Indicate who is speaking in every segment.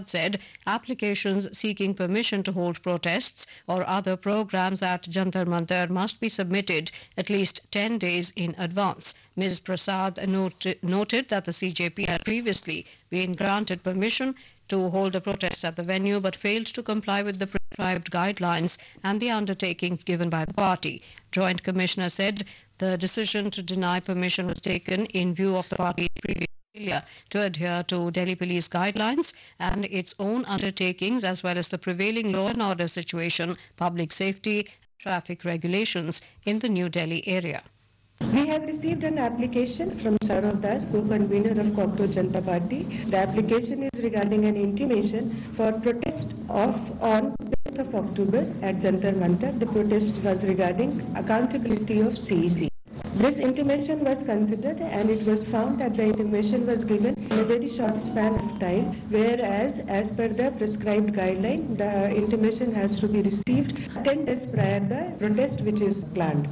Speaker 1: said applications seeking permission to hold protests or other programs at Jantar Mantar must be submitted at least 10 days in advance. Ms. Prasad noted that the CJP had previously been granted permission to hold a protest at the venue but failed to comply with the prescribed guidelines and the undertakings given by the party. Joint Commissioner said the decision to deny permission was taken in view of the party's previous failure to adhere to Delhi police guidelines and its own undertakings, as well as the prevailing law and order situation, public safety and traffic regulations in the New Delhi area.
Speaker 2: We have received an application from Saurav Das, co-convener of Cockroach Janata Party. The application is regarding an intimation for protest on 5th of October at Jantar Mantar. The protest was regarding accountability of CEC. This intimation was considered and it was found that the intimation was given in a very short span of time, whereas as per the prescribed guideline, the intimation has to be received 10 days prior to the protest which is planned.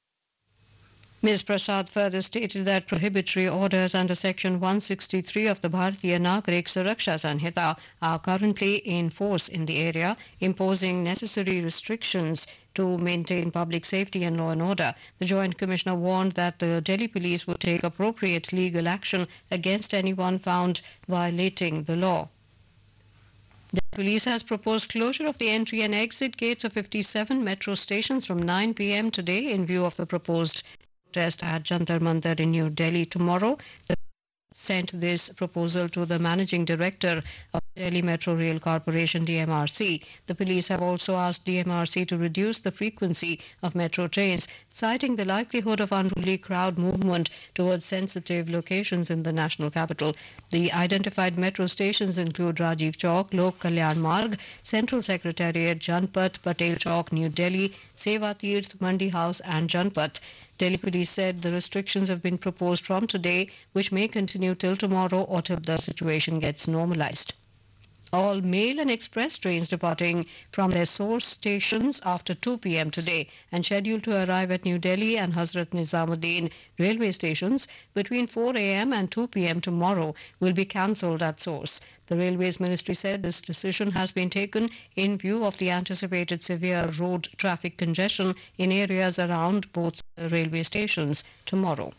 Speaker 1: Ms. Prasad further stated that prohibitory orders under Section 163 of the Bharatiya Nagarik Suraksha Sanhita are currently in force in the area, imposing necessary restrictions to maintain public safety and law and order. The Joint Commissioner warned that the Delhi police would take appropriate legal action against anyone found violating the law. The police has proposed closure of the entry and exit gates of 57 metro stations from 9 p.m. today in view of the proposed protest at Jantar Mantar in New Delhi tomorrow. The sent this proposal to the Managing Director of Delhi Metro Rail Corporation DMRC. The police have also asked DMRC to reduce the frequency of metro trains, citing the likelihood of unruly crowd movement towards sensitive locations in the national capital. The identified metro stations include Rajiv Chowk, Lok Kalyan Marg, Central Secretariat, Janpath, Patel Chowk, New Delhi, Seva Tirth, Mandi House and Janpath. Delhi police said the restrictions have been proposed from today, which may continue till tomorrow or till the situation gets normalized. All mail and express trains departing from their source stations after 2 p.m. today and scheduled to arrive at New Delhi and Hazrat Nizamuddin railway stations between 4 a.m. and 2 p.m. tomorrow will be cancelled at source. The Railways Ministry said this decision has been taken in view of the anticipated severe road traffic congestion in areas around both railway stations tomorrow.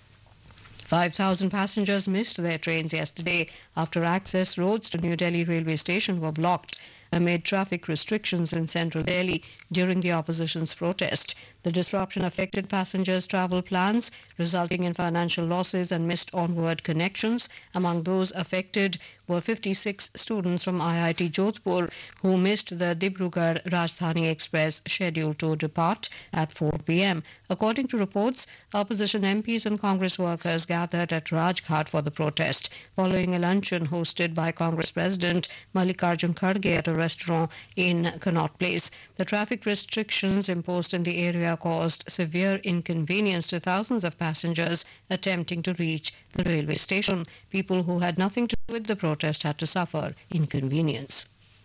Speaker 1: 5,000 passengers missed their trains yesterday after access roads to New Delhi railway station were blocked amid traffic restrictions in central Delhi during the opposition's protest. The disruption affected passengers' travel plans, resulting in financial losses and missed onward connections. Among those affected were 56 students from IIT Jodhpur who missed the Dibrugarh Rajdhani Express scheduled to depart at 4 p.m. According to reports, opposition MPs and Congress workers gathered at Rajghat for the protest, following a luncheon hosted by Congress President Mallikarjun Kharge at a restaurant in Connaught Place. The traffic restrictions imposed in the area caused severe inconvenience to thousands of passengers attempting to reach the railway station. People who had nothing to do with the protest had to suffer inconvenience.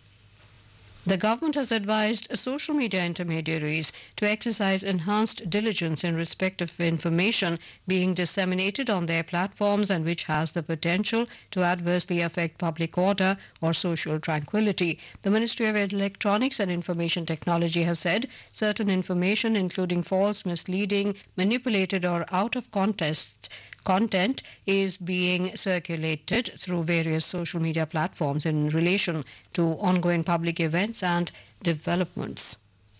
Speaker 1: The government has advised social media intermediaries to exercise enhanced diligence in respect of information being disseminated on their platforms and which has the potential to adversely affect public order or social tranquility. The Ministry of Electronics and Information Technology has said certain information, including false, misleading, manipulated or out of content is being circulated through various social media platforms in relation to ongoing public events and developments.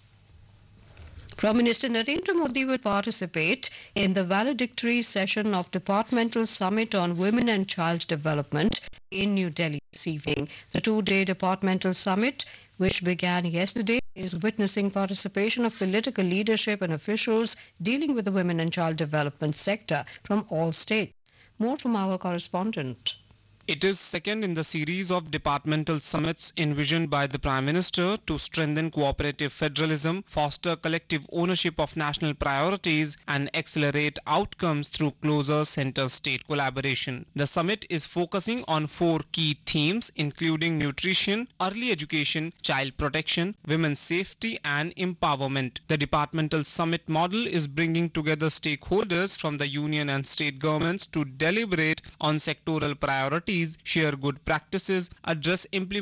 Speaker 1: Prime Minister Narendra Modi will participate in the valedictory session of Departmental Summit on Women and Child Development in New Delhi this evening. The two-day departmental summit, which began yesterday, is witnessing participation of political leadership and officials dealing with the women and child development sector from all states. More from our correspondent.
Speaker 3: It is second in the series of departmental summits envisioned by the Prime Minister to strengthen cooperative federalism, foster collective ownership of national priorities and accelerate outcomes through closer center-state collaboration. The summit is focusing on 4 key themes including nutrition, early education, child protection, women's safety and empowerment. The departmental summit model is bringing together stakeholders from the union and state governments to deliberate on sectoral priorities, share good practices, address implementation